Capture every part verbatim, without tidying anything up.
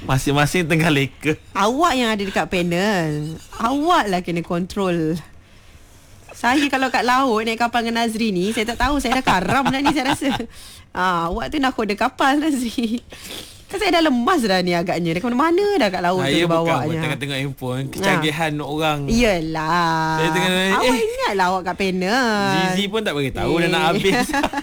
Masing-masing tengah leka. Awak yang ada dekat panel. Awak lah kena kontrol. Saya kalau kat laut naik kapal dengan Nazri ni, saya tak tahu, saya dah karam dah ni saya rasa. Ah, awak tu nak koda kapal Nazri. Kan saya dah lemas dah ni agaknya. Dekat mana dah kat laut saya tu bawanya. Saya bukan tengah handphone. Kecanggihan ha. orang. Yelah. Saya tengah, awak eh. ingatlah awak kat panel. Zizi pun tak beritahu eh. dah nak habis.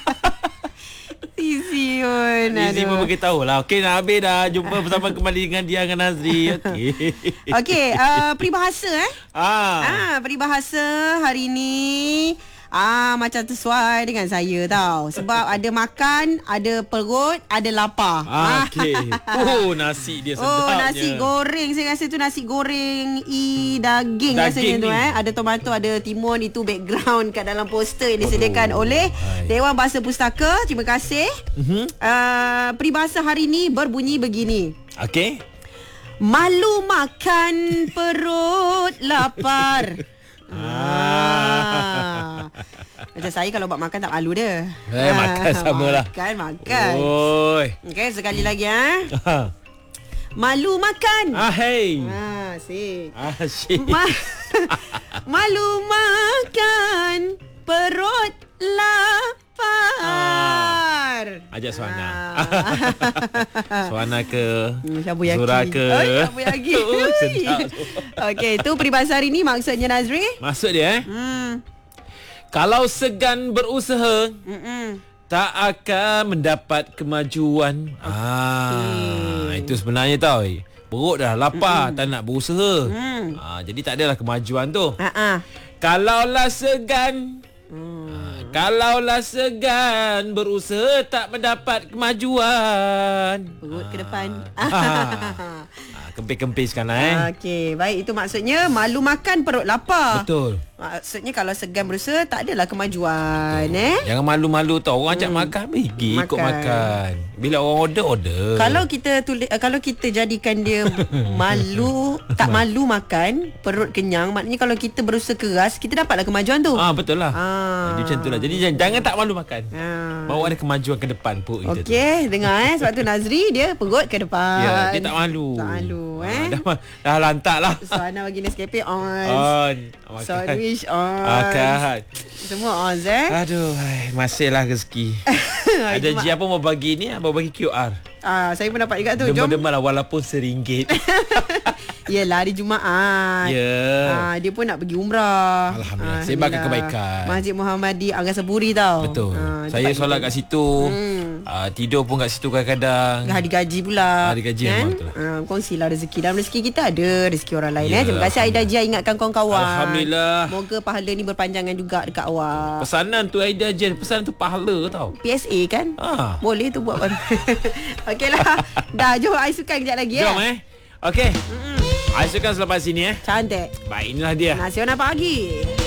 Zizi pun. Zizi pun beritahu lah. Okey, nak habis dah. Jumpa bersama kembali dengan dia dengan Nazri. Okey. Okey, uh, peribahasa eh. Ah. Ah, peribahasa hari ni ah macam sesuai dengan saya tau. Sebab ada makan, ada perut, ada lapar. Ah, okey. Oh, nasi dia sedapnya. Oh, nasi goreng. Saya rasa tu nasi goreng i daging, daging rasanya tu eh. Ada tomato, ada timun, itu background kat dalam poster yang disediakan oh, oleh hai. Dewan Bahasa Pustaka. Terima kasih. Uh-huh. Uh, peribahasa hari ni berbunyi begini. Okey. Malu makan perut lapar. Ah. Macam saya kalau buat makan tak malu dia. Eh, ah, makan samalah. Makan, makan. Oi. Okey, sekali lagi eh. Malu makan. Ah, hey. Ah, asyik. Asyik. Ma- malu makan perut lapar. Ah. Ajak Suhana. Ah. Suhana ke? Syabu Yaki. Zura ke? Oh, Syabu Yaki. Oh, sedap. Okey, tu peribahasa hari ni maksudnya Nazri. Maksud dia eh? Hmm. Kalau segan berusaha, Mm-mm. tak akan mendapat kemajuan. Okay. Ah, itu sebenarnya tau. Perut dah lapar, Mm-mm. tak nak berusaha. Mm. Ah, jadi tak adalah kemajuan tu. Uh-uh. Kalaulah segan, mm. ah, kalaulah segan berusaha tak mendapat kemajuan. Perut ah. ke depan. Ah. Kempis-kempis kan eh. Okey, baik, itu maksudnya malu makan perut lapar. Betul. Maksudnya kalau segan berusaha tak adalah kemajuan. Betul. eh. Jangan malu-malu tau. Orang ajak hmm. makan, pergi makan. Ikut makan. Bila orang order, order. Kalau kita tulis, uh, kalau kita jadikan dia malu, tak malu makan, perut kenyang, maknanya kalau kita berusaha keras, kita dapatlah kemajuan tu. Ah, betul lah. Ah. Dia macam tu lah. Jadi jangan, jangan tak malu makan. Ah. Bawa ada kemajuan ke depan pun. Okey, dengar eh. Sebab tu Nazri dia perut ke depan. Ya, dia tak malu. Tak malu eh. Ah, dah, dah lantak lah. Suhana bagi Nescafe on. On. Sandwich on. Makan. Semua on eh. Aduh, masihlah rezeki. Ada Ji apa mau bagi ni? Mau bagi Q R. Ah, saya pun dapat juga tu. Demam-demam lah walaupun seringgit. Yelah, hari Jumaat. Ya. Yeah. Ah, dia pun nak pergi umrah. Alhamdulillah. Ah, sebarkan kebaikan. Masjid Muhammadi Angasapuri tau. Betul. Ah, saya solat kat situ. Hmm. Ah, tidur pun kat situ kadang-kadang. Hari gaji pula. Hari gaji kan? memang betul. Ah, kongsilah rezeki. Dalam rezeki kita ada rezeki orang lain. Yeah. Eh. Terima kasih Aida Jia ingatkan kawan-kawan. Alhamdulillah. Moga pahala ni berpanjangan juga dekat awak. Pesanan tu Aida Jia. Pesanan tu pahala tau. P S A kan? Ah. Boleh tu buat. Okeylah. Dah, jom Aisukan kejap lagi. Jom eh. eh. Okey. Mm-mm. Aisukan selepas sini eh. Cantik. Baik, inilah dia. Nasional Pagi.